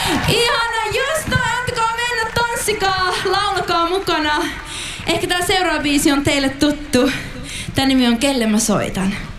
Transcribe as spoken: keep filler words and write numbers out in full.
Ihana, just noin, antakaa mennä, tanssikaa, laulakaa mukana. Ehkä tää seuraava biisi on teille tuttu. Tän nimi on Kelle mä soitan.